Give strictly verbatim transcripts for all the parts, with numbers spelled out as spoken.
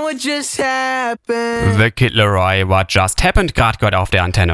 what just happened? The Kid Laroi, What Just Happened, gerade gehört auf der Antenne.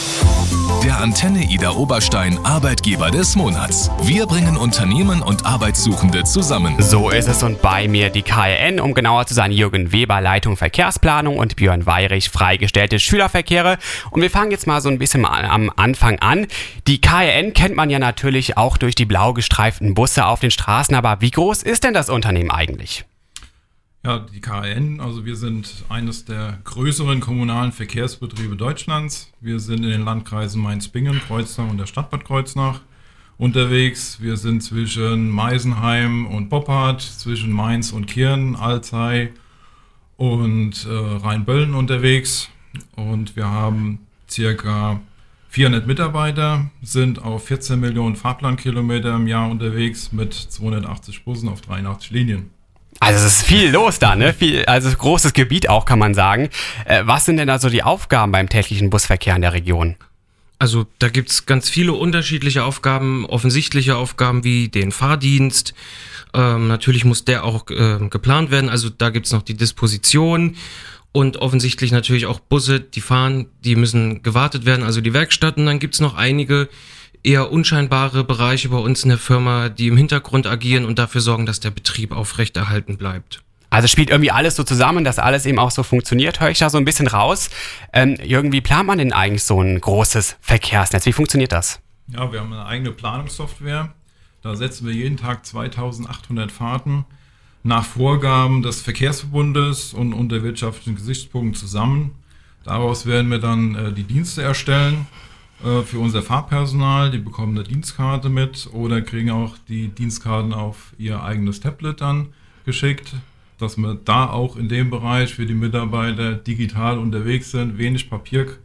Der Antenne Ida Oberstein Arbeitgeber des Monats. Wir bringen Unternehmen und Arbeitssuchende zusammen. So ist es und bei mir die K I N, um genauer zu sein Jürgen Weber, Leitung Verkehrsplanung und Björn Weyrich, freigestellte Schülerverkehre. Und wir fangen jetzt mal so ein bisschen mal am Anfang an. Die K I N kennt man ja natürlich auch durch die blau gestreiften Busse auf den Straßen, aber wie groß ist denn das Unternehmen eigentlich? Ja, die K I N, also wir sind eines der größeren kommunalen Verkehrsbetriebe Deutschlands. Wir sind in den Landkreisen Mainz-Bingen, Kreuznach und der Stadt Bad Kreuznach unterwegs. Wir sind zwischen Meisenheim und Boppard, zwischen Mainz und Kirn, Alzey und äh, Rheinböllen unterwegs. Und wir haben circa vierhundert Mitarbeiter, sind auf vierzehn Millionen Fahrplankilometer im Jahr unterwegs mit zweihundertachtzig Bussen auf dreiundachtzig Linien. Also es ist viel los da, ne? Viel, also großes Gebiet auch, kann man sagen. Äh, was sind denn da so die Aufgaben beim täglichen Busverkehr in der Region? Also da gibt es ganz viele unterschiedliche Aufgaben, offensichtliche Aufgaben wie den Fahrdienst. Ähm, natürlich muss der auch äh, geplant werden, also da gibt es noch die Disposition und offensichtlich natürlich auch Busse, die fahren, die müssen gewartet werden, also die Werkstatt. Und dann gibt es noch einige eher unscheinbare Bereiche bei uns in der Firma, die im Hintergrund agieren und dafür sorgen, dass der Betrieb aufrechterhalten bleibt. Also spielt irgendwie alles so zusammen, dass alles eben auch so funktioniert, höre ich da so ein bisschen raus. Ähm, Jürgen, wie plant man denn eigentlich so ein großes Verkehrsnetz? Wie funktioniert das? Ja, wir haben eine eigene Planungssoftware. Da setzen wir jeden Tag zweitausendachthundert Fahrten nach Vorgaben des Verkehrsverbundes und unter wirtschaftlichen Gesichtspunkten zusammen. Daraus werden wir dann äh, die Dienste erstellen. Für unser Fahrpersonal, die bekommen eine Dienstkarte mit oder kriegen auch die Dienstkarten auf ihr eigenes Tablet dann geschickt, dass wir da auch in dem Bereich für die Mitarbeiter digital unterwegs sind, wenig Papierkram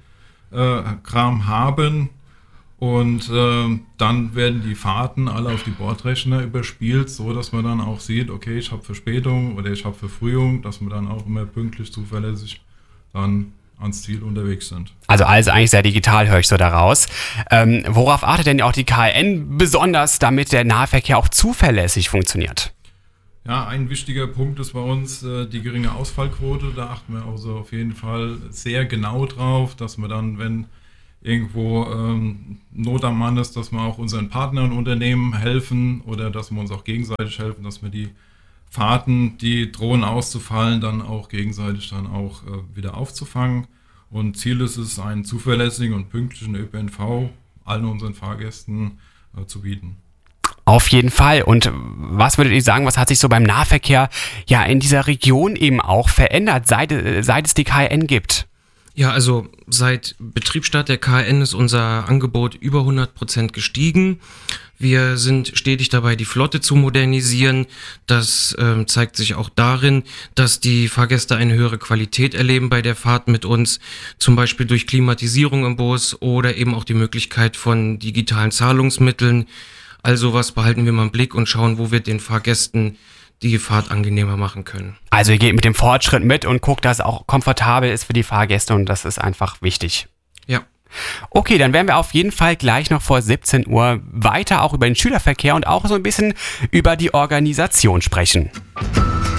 äh, haben und äh, dann werden die Fahrten alle auf die Bordrechner überspielt, so dass man dann auch sieht, okay, ich habe Verspätung oder ich habe Verfrühung, dass wir dann auch immer pünktlich, zuverlässig dann ans Ziel unterwegs sind. Also alles eigentlich sehr digital, höre ich so daraus. Ähm, worauf achtet denn auch die K I N besonders, damit der Nahverkehr auch zuverlässig funktioniert? Ja, ein wichtiger Punkt ist bei uns äh, die geringe Ausfallquote. Da achten wir also auf jeden Fall sehr genau drauf, dass wir dann, wenn irgendwo ähm, Not am Mann ist, dass wir auch unseren Partnern Unternehmen helfen oder dass wir uns auch gegenseitig helfen, dass wir die Fahrten, die drohen auszufallen, dann auch gegenseitig dann auch äh, wieder aufzufangen. Und Ziel ist es, einen zuverlässigen und pünktlichen Ö P N V allen unseren Fahrgästen äh, zu bieten. Auf jeden Fall. Und was würdet ihr sagen, was hat sich so beim Nahverkehr ja in dieser Region eben auch verändert, seit, seit es die K I N gibt? Ja, also seit Betriebsstart der K I N ist unser Angebot über hundert Prozent gestiegen. Wir sind stetig dabei, die Flotte zu modernisieren. Das ähm, zeigt sich auch darin, dass die Fahrgäste eine höhere Qualität erleben bei der Fahrt mit uns, zum Beispiel durch Klimatisierung im Bus oder eben auch die Möglichkeit von digitalen Zahlungsmitteln. Also was behalten wir mal im Blick und schauen, wo wir den Fahrgästen die Fahrt angenehmer machen können. Also ihr geht mit dem Fortschritt mit und guckt, dass es auch komfortabel ist für die Fahrgäste und das ist einfach wichtig. Ja. Okay, dann werden wir auf jeden Fall gleich noch vor siebzehn Uhr weiter auch über den Schülerverkehr und auch so ein bisschen über die Organisation sprechen.